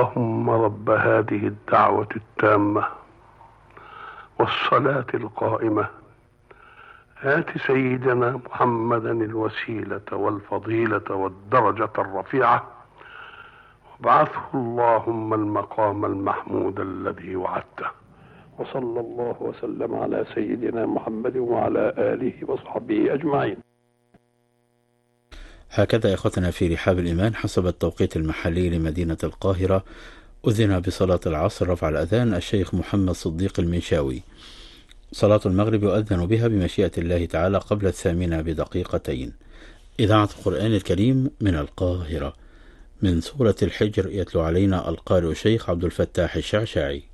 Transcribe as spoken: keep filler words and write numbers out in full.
اللهم رب هذه الدعوة التامة والصلاة القائمة آت سيدنا محمدا الوسيلة والفضيلة والدرجة الرفيعة وابعثه اللهم المقام المحمود الذي وعدته. وصلى الله وسلم على سيدنا محمد وعلى آله وصحبه أجمعين. هكذا إخوتنا في رحاب الإيمان حسب التوقيت المحلي لمدينة القاهرة أذن بصلاة العصر رفع الأذان الشيخ محمد صديق المنشاوي. صلاة المغرب يؤذن بها بمشيئة الله تعالى قبل الثامنة بدقيقتين. إذاعة القرآن الكريم من القاهرة. من سورة الحجر يتلو علينا القارئ الشيخ عبد الفتاح الشعشاعي.